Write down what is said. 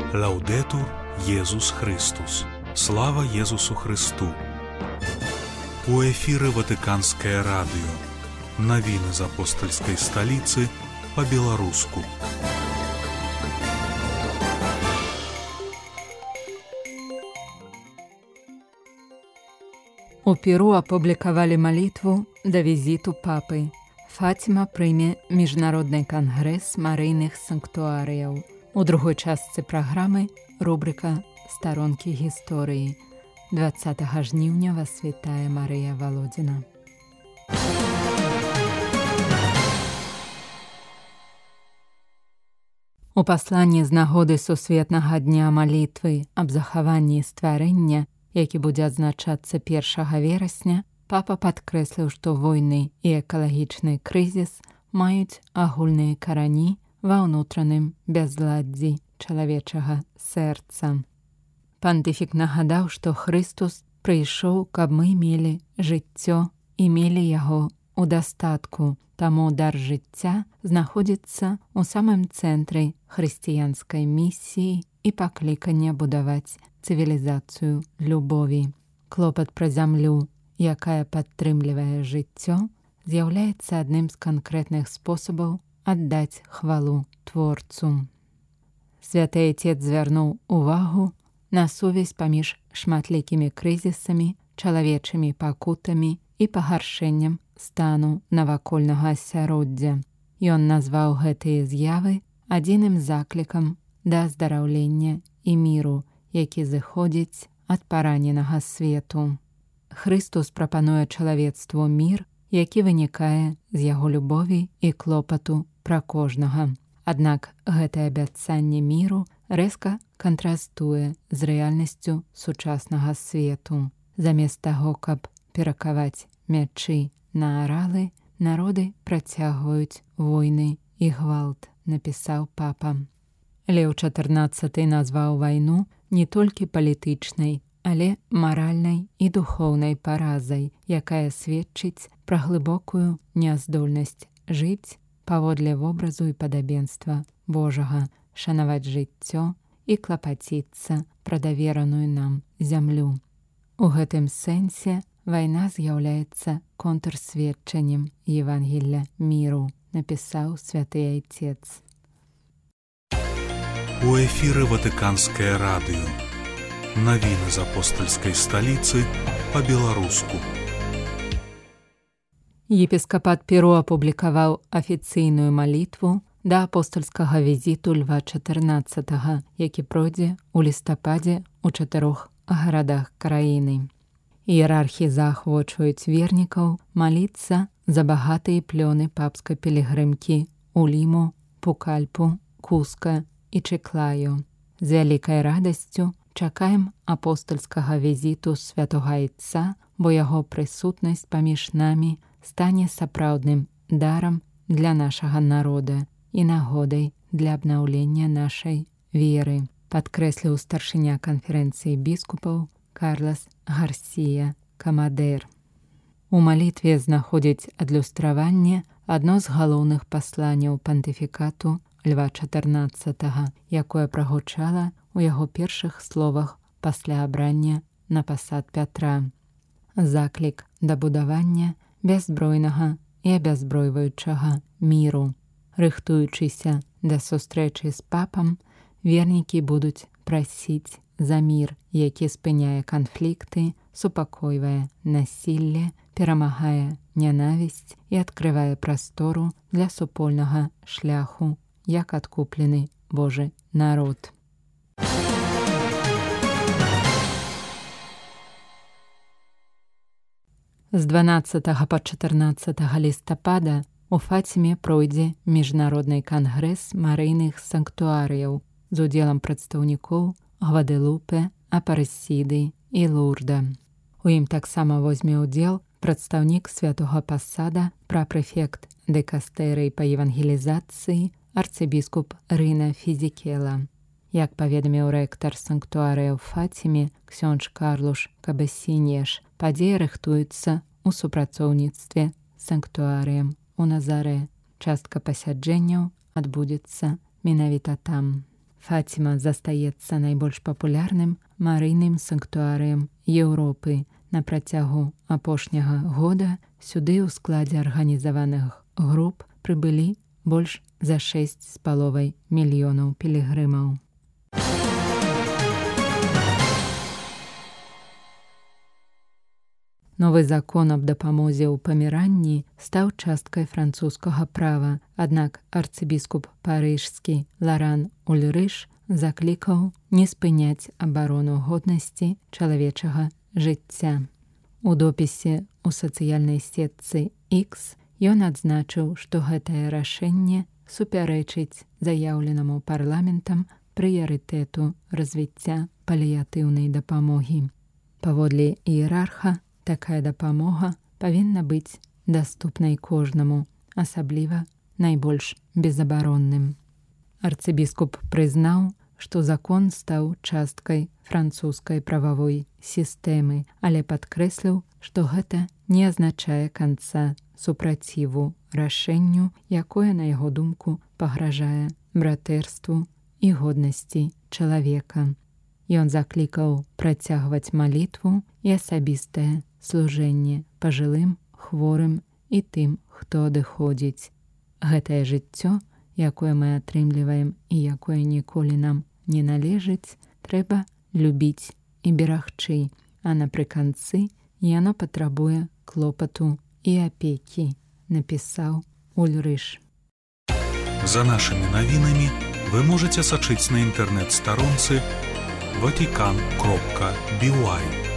Лаўдэтур Езус Христус. Слава Езусу Христу. У эфіры Ватыканскае радыё. Навіны з апостальскай сталіцы па-беларуску. У Перу апублікавалі малітву да візіту папы. Фатіма прыме міжнародны кангрэс марыйных санктуарыяў. У другой частцы праграмы рубрыка «Старонкі гісторыі». 20 жніўня вас вітае Марыя Валодзіна. У пасланні з нагоды Сусветнага дня малітвы аб захаванні стварэння, які будзе адзначацца 1 верасня, папа падкрэсліў, што войны і экалагічны крызіс маюць агульныя карані ва ўнутраным бязладдзі чалавечага сэрца. Пантыфік нагадаў, што Хрыстус прыйшоў, каб мы мелі жыццё і мелі яго ў дастатку, таму дар жыцця знаходзіцца ў самым цэнтры хрысціянскай місіі і паклікання будаваць цывілізацыю любові. Клопат пра зямлю, якая падтрымлівае жыццё, з'яўляецца адным з канкрэтных спосабаў аддаць хвалу Творцу. Святы Отец звярнуў увагу на сувязь паміж шматлікімі крызісамі, чалавечымі пакутамі і пагаршэннем стану навакольнага асяроддзя. Ён назваў гэтыя з'явы адзіным заклікам да аздараўлення і міру, які зыходзіць ад параненага свету. Хрыстус прапануе чалавецтву мір, які вынікае з яго любові і клопату пра кожнага. Аднак гэтае абяцанне міру рэзка кантрастуе з рэальнасцю сучаснага свету. Замест таго, каб перакаваць мячы на аралы, народы працягваюць войны і гвалт, напісаў папа. Леў XIV назваў вайну не толькі палітычнай, але маральнай і духоўнай паразай, якая сведчыць пра глыбокую няздольнасць жыць паводле вобразу і падабенства Божага, шанаваць жыццё і клапаціцца пра давераную нам зямлю. У гэтым сэнсе вайна з'яўляецца контрсведчаннем Евангелля міру, напісаў святы Отец. У эфіры Ватыканскае радыё. Навіны з апостальскай сталіцы па-беларуску. Епіскапат Перу апублікаваў афіцыйную малітву да апостальскага візіту Льва XIV, які пройдзе ў лістападзе ў 4 гарадах краіны. Іерархі заахвочваюць вернікаў маліцца за багатыя плёны папскай пілігрымкі ў Ліму, Пукальпу, Куска і Чыклаю. З вялікай радасцю чакаем апостальскага візіту святога Отца, бо яго прысутнасць паміж намі стане сапраўдным дарам для нашага народа і нагодай для абнаўлення нашай веры, падкрэсліў старшыня канферэнцыі біскупаў Карлас Гарсія Камадэр. У малітве знаходзіць адлюстраванне адно з галоўных пасланняў пантыфікату Льва XIV, якое прагучала у яго першых словах пасля абрання на пасад Пятра. Заклік да будавання бяззбройнага і абяззбройваючага міру. Рыхтуючыся да сустрэчы з папам, вернікі будуць прасіць за мір, які спыняе канфлікты, супакойвае насілле, перамагае нянавісць і адкрывае прастору для супольнага шляху, як адкуплены Божы народ. З 12 па 14 лістапада у Фатіме пройдзе міжнародны кангрэс марыйных санктуарыяў з удзелам прадстаўнікоў Гвадэлупе, Апарысіды і Лурда. У ім таксама возьме ўдзел прадстаўнік святога пасада, прапрэфект дыкастэрыі па евангелізацыі, арцыбіскуп Рына Фізікела. Як паведаміў рэктар санктуарыя ў Фатіме ксёндз Карлуш Кабасінеш, падзея рыхтуецца ў супрацоўніцтве з санктуарыем у Назарэ. Частка пасяджэнняў адбудзецца менавіта там. Фаціма застаецца найбольш папулярным марыйным санктуарыем Еўропы. На працягу апошняга года сюды ў складзе арганізаваных груп прыбылі больш за 6,5 мільёнаў пілігрымаў. Новы закон аб дапамозе ў паміранні стаў часткай французскага права, аднак арцыбіскуп парыжскі Ларан Ульрыш заклікаў не спыняць абарону годнасці чалавечага жыцця. У допісе ў сацыяльнай сетцы X ён адзначыў, што гэтае рашэнне супярэчыць заяўленаму парламентам прыярытэту развіцця паліятыўнай дапамогі. Паводле іерарха, такая дапамога павінна быць даступнай кожнаму, асабліва найбольш безабаронным. Арцыбіскуп прызнаў, што закон стаў часткай французскай прававой сістэмы, але падкрэсліў, што гэта не азначае канца супраціву рашэнню, якое, на яго думку, пагражае братэрству і годнасці чалавека. Ён заклікаў працягваць малітву і асабістае служэнне пажылым, хворым і тым, хто адыходзіць. Гэтае жыццё, якое мы атрымліваем і якое ніколі нам не належыць, трэба любіць і берагчы, а напрыканцы яно патрабуе клопату і апекі, напісаў Ульрыш. За нашымі навінамі вы можаце сачыць на інтэрнэт-старонцы vatican.by.